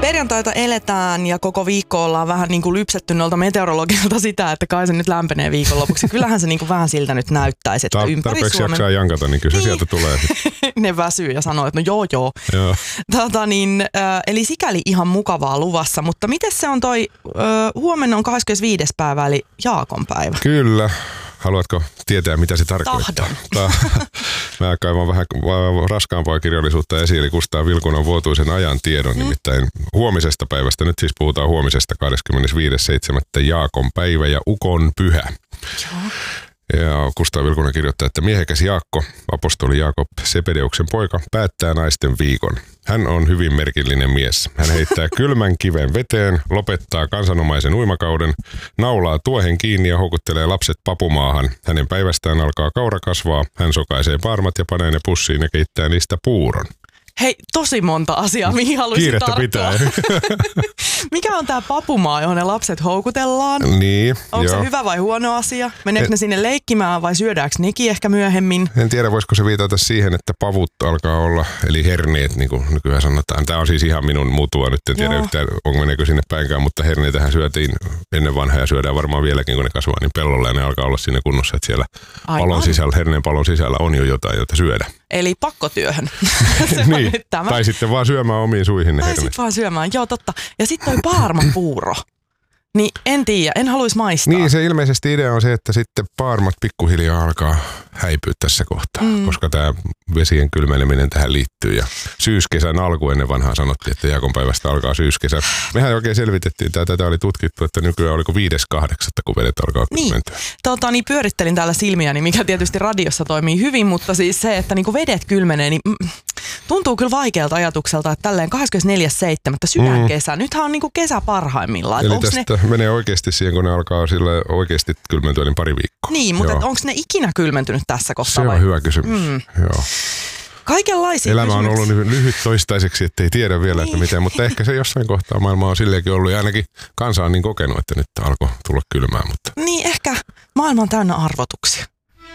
Perjantaita eletään ja koko viikko ollaan vähän niin kuin lypsetty noilta meteorologilta sitä, että kai se nyt lämpenee viikonlopuksi. Kyllähän se niin kuin vähän siltä nyt näyttäisi, että ympäri tarpeeksi Suomen... jaksaa jankata, niin kyllä se sieltä tulee. Ne väsyy ja sanoo, että no joo. Eli sikäli ihan mukavaa luvassa, mutta miten se on huomenna on 25. päivä, eli Jaakon päivä. Kyllä. Haluatko tietää, mitä se tarkoittaa? Tahdon. Mä kaivan vähän raskaampaa kirjallisuutta esiin, eli Kustaa Vilkunan vuotuisen ajan tiedon, nimittäin huomisesta päivästä. Nyt siis puhutaan huomisesta 25.7. Jaakon päivä ja Ukon pyhä. Joo. Ja Kustaa Vilkunan kirjoittaa, että miehekäs Jaakko, apostoli Jaakob Sebedeuksen poika, päättää naisten viikon. Hän on hyvin merkillinen mies. Hän heittää kylmän kiven veteen, lopettaa kansanomaisen uimakauden, naulaa tuohen kiinni ja houkuttelee lapset papumaahan. Hänen päivästään alkaa kaura kasvaa, hän sokaisee parmat ja panee ne pussiin ja keittää niistä puuron. Hei, tosi monta asiaa, mihin haluaisin Kiirettä tarttua. pitää. Mikä on tää papumaa, johon ne lapset houkutellaan? Niin, onko se hyvä vai huono asia? Meneekö ne sinne leikkimään vai syödäänkö nekin ehkä myöhemmin? En tiedä, voisiko se viitata siihen, että pavut alkaa olla, eli herneet, niin kuin nykyään sanotaan. Tämä on siis ihan minun mutua, nyt en tiedä yhtään, meneekö sinne päinkään, mutta herneitähän syötiin ennen vanhaa ja syödään varmaan vieläkin, kun ne kasvaa niin pellolla ja ne alkaa olla siinä kunnossa, että siellä herneen palon sisällä on jo jotain, jota syödä. Eli pakkotyöhön. Niin. Tai sitten vaan syömään omiin suihin ne herneet. Tai sitten vaan syömään, joo totta. Ja sitten toi paarmapuuro. Niin en tiedä, en haluaisi maistaa. Niin, se ilmeisesti idea on se, että sitten paarmat pikkuhiljaa alkaa häipyä tässä kohtaa, koska tämä vesien kylmeneminen tähän liittyy. Ja syyskesän alku ennen vanhaa sanottiin, että Jaakon päivästä alkaa syyskesä. Mehän oikein selvitettiin, tätä oli tutkittu, että nykyään oliko 5.8. kun vedet alkaa kylmentyä. Niin pyörittelin täällä silmiäni, mikä tietysti radiossa toimii hyvin, mutta siis se, että niinku vedet kylmenee, niin tuntuu kyllä vaikealta ajatukselta, että tälleen 24.7. sydänkesä. Nythän on niinku kesä parhaimmillaan. Eli tästä menee oikeasti siihen, kun ne alkaa sille oikeasti kylmentyä, niin pari viikkoa. Niin, mutta onko ne ikinä kylmentynyt tässä kohtaa? Se on hyvä kysymys. Joo. Kaikenlaisia elämä on ollut lyhyt toistaiseksi, ettei tiedä vielä, että miten, mutta ehkä se jossain kohtaa maailma on silleenkin ollut ja ainakin kansa on niin kokenut, että nyt alkoi tulla kylmää. Mutta... Niin, ehkä maailma on täynnä arvotuksia.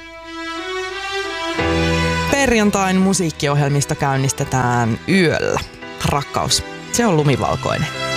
Perjantain musiikkiohjelmista käynnistetään yöllä. Rakkaus, se on lumivalkoinen.